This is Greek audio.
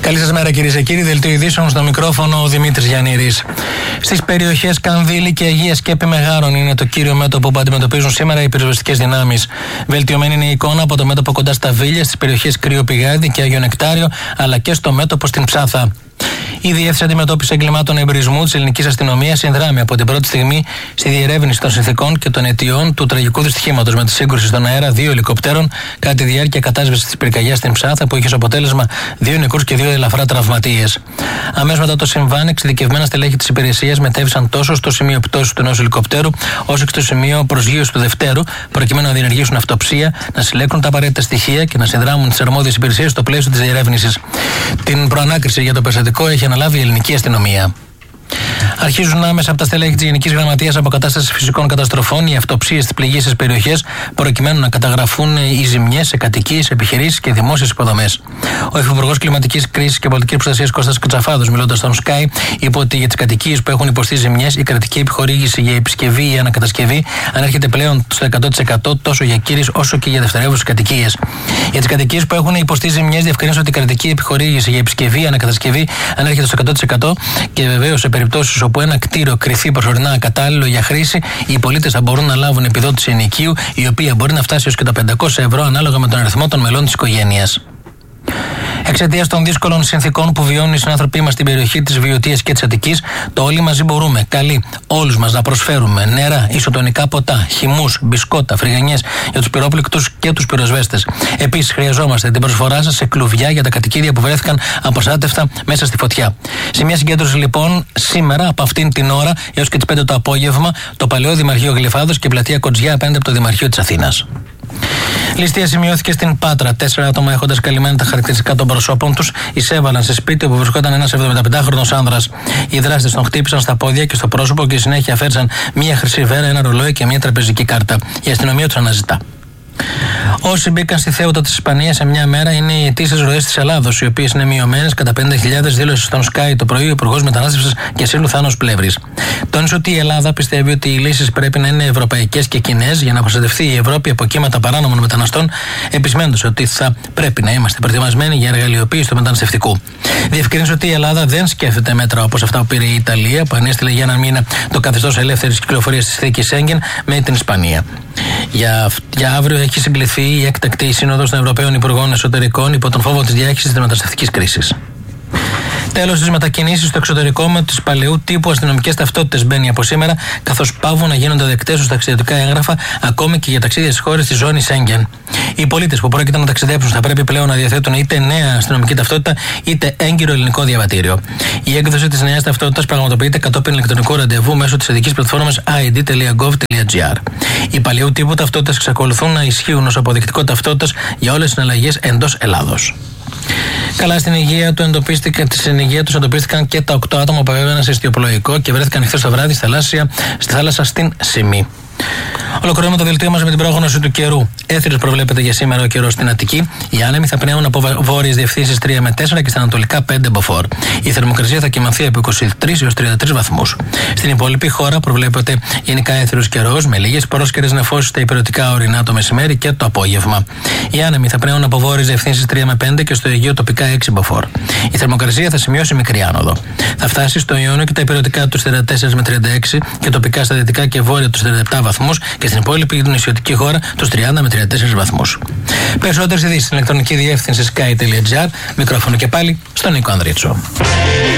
Καλή σας μέρα, κυρίες και κύριοι. Δελτίο ειδήσεων, στο μικρόφωνο ο Δημήτρης Γιαννήρης. Στις περιοχές Κανδύλη και Αγία Σκέπη Μεγάρων είναι το κύριο μέτωπο που αντιμετωπίζουν σήμερα οι πυροσβεστικές δυνάμεις. Βελτιωμένη είναι η εικόνα από το μέτωπο κοντά στα Βίλια, στις περιοχές Κρύο Πηγάδι και Άγιο Νεκτάριο, αλλά και στο μέτωπο στην Ψάθα. Η Διεύθυνση Αντιμετώπισης Εγκλημάτων Εμπρισμού της Ελληνικής Αστυνομίας συνδράμει από την πρώτη στιγμή στη διερεύνηση των συνθηκών και των αιτιών του τραγικού δυστυχήματος με τη σύγκρουση στον αέρα 2 ελικοπτέρων κατά τη διάρκεια κατάσβεσης της πυρκαγιάς στην Ψάθα, που είχε ως αποτέλεσμα 2 νεκρούς και 2 ελαφρά τραυματίες. Αμέσως μετά το συμβάν, εξειδικευμένα στελέχη της υπηρεσίας μετέβησαν τόσο στο σημείο πτώσης του ενός ελικοπτέρου, όσο και στο σημείο προσγείωσης του δευτέρου, προκειμένου να διενεργήσουν αυτοψία, να συλλέξουν τα απαραίτητα στοιχεία και να συνδράμουν τις αρμόδιες υπηρεσίες στο πλαίσιο της διερεύνησης. Την προανάκριση για το περιστατικό έχει αναλάβει η ελληνική αστυνομία. Αρχίζουν άμεσα από τα στελέχη της Γενικής Γραμματείας Αποκατάστασης Φυσικών Καταστροφών οι αυτοψίες στις πληγείσες περιοχές, προκειμένου να καταγραφούν οι ζημιές σε κατοικίες, επιχειρήσεις και δημόσιες υποδομές. Ο Υφυπουργός Κλιματικής Κρίσης και Πολιτικής Προστασίας Κώστας Κατσαφάδος, μιλώντας στον Sky, είπε ότι για τις κατοικίες που έχουν υποστεί ζημιές, η κρατική επιχορήγηση για επισκευή ή ανακατασκευή ανέρχεται πλέον στο 100% τόσο για κύριες όσο και για δευτερεύουσες κατοικίες. Για τις κατοικίες που έχουν υποστεί ζημιές, διευκρινίζω ότι η κρατική επιχορήγηση για επισκευή ή ανακατασκευή ανέρχεται στο 100% και βεβαίως σε περιπτώσεις όπου ένα κτίριο κρυφεί προσωρινά ακατάλληλο για χρήση, οι πολίτες θα μπορούν να λάβουν επιδότηση ενοικίου, η οποία μπορεί να φτάσει έως και τα 500 ευρώ ανάλογα με τον αριθμό των μελών της οικογένειας. Εξαιτίας των δύσκολων συνθηκών που βιώνουν οι συνάνθρωποι μας στην περιοχή της Βιωτίας και της Αττικής, το Όλοι Μαζί Μπορούμε καλεί όλους μας να προσφέρουμε νερά, ισοτονικά ποτά, χυμούς, μπισκότα, φρυγανιές για τους πυρόπληκτους και τους πυροσβέστες. Επίσης, χρειαζόμαστε την προσφορά σας σε κλουβιά για τα κατοικίδια που βρέθηκαν απροστάτευτα μέσα στη φωτιά. Σε μια συγκέντρωση λοιπόν σήμερα από αυτήν την ώρα έως και τις 5 το απόγευμα, το Παλαιό Δημαρχείο Γλυφάδος και πλατεία Κοτζιά απέναντι από το Δημαρχείο της Αθήνας. Ληστεία σημειώθηκε στην Πάτρα. 4 άτομα, έχοντας καλυμμένα τα χαρακτηριστικά των προσώπων τους, εισέβαλαν σε σπίτι όπου βρισκόταν ένας 75χρονος άνδρας. Οι δράστες τον χτύπησαν στα πόδια και στο πρόσωπο και συνέχεια φέρσαν μία χρυσή βέρα, ένα ρολόι και μία τραπεζική κάρτα. Η αστυνομία τους αναζητά. Όσοι μπήκαν στη Θέουτα της Ισπανίας σε μια μέρα είναι οι αιτήσεις ροές της Ελλάδος, οι οποίες είναι μειωμένες κατά 50.000, δήλωσε στον Sky το πρωί ο Υπουργός Μετανάστευσης και Ασύλου Θάνος Πλεύρης. Τόνισε ότι η Ελλάδα πιστεύει ότι οι λύσεις πρέπει να είναι ευρωπαϊκές και κοινές για να προστατευτεί η Ευρώπη από κύματα παράνομων μεταναστών, επισημένοντας ότι θα πρέπει να είμαστε προετοιμασμένοι για εργαλειοποίηση του μεταναστευτικού. Διευκρίνησε ότι η Ελλάδα δεν σκέφτεται μέτρα όπως αυτά που πήρε η Ιταλία, που ανέστειλε για ένα μήνα το καθεστώς ελεύθερης κυκλοφορίας της θήκης Σέγγεν με την Ισπανία. Για αύριο έχει συγκληθεί η έκτακτη σύνοδος των Ευρωπαίων Υπουργών Εσωτερικών υπό τον φόβο της διάχυσης της μεταναστευτικής κρίσης. Τέλος, στις μετακινήσεις στο εξωτερικό με τις παλαιού τύπου αστυνομικές ταυτότητες μπαίνει από σήμερα, καθώς παύουν να γίνονται δεκτές ως ταξιδιωτικά έγγραφα ακόμη και για ταξίδια στις χώρες της ζώνης Σέγγεν. Οι πολίτες που πρόκειται να ταξιδέψουν θα πρέπει πλέον να διαθέτουν είτε νέα αστυνομική ταυτότητα είτε έγκυρο ελληνικό διαβατήριο. Η έκδοση της νέας ταυτότητας πραγματοποιείται κατόπιν ηλεκτρονικού ραντεβού μέσω της ειδικής πλατφόρμας id.gov.gr. Οι παλαιού τύπου ταυτότητες εξακολουθούν να ισχύουν ως αποδεικτικό ταυτότητας για όλες τις συναλλαγές εντός Ελλάδος. Καλά, στην υγεία του εντοπίστηκαν και τα 8 άτομα που έβγαιναν σε ιστιοπλοϊκό και βρέθηκαν χθες το βράδυ στη θάλασσα στην Σιμή. Ολοκληρώνουμε το δελτίο μας με την πρόγνωση του καιρού. Έθριος προβλέπεται για σήμερα ο καιρός στην Αττική. Οι άνεμοι θα πνέουν από βόρειες διευθύνσεις 3 με 4 και στα ανατολικά 5 μποφόρ. Η θερμοκρασία θα κυμανθεί από 23 έως 33 βαθμούς. Στην υπόλοιπη χώρα προβλέπεται γενικά έθριος καιρός με λίγες πρόσκαιρες νεφώσεις στα υπηρετικά ορεινά το μεσημέρι και το απόγευμα. Οι άνεμοι θα πνέουν από βόρειες διευθύνσεις 3 με 5 και στο Αιγαίο τοπικά 6 μποφόρ. Η θερμοκρασία θα σημειώσει μικρή άνοδο. Θα φτάσει στο Ιόνιο και τα υπηρετικά του 34 με 36 και τοπικά στα δυτικά και βόρεια του 37 βαθμούς και στην υπόλοιπη νησιωτική χώρα τους 30 με 34 βαθμούς. Περισσότερες ειδήσεις στην ηλεκτρονική διεύθυνση sky.gr. Μικρόφωνο και πάλι στον Νίκο Ανδρίτσο.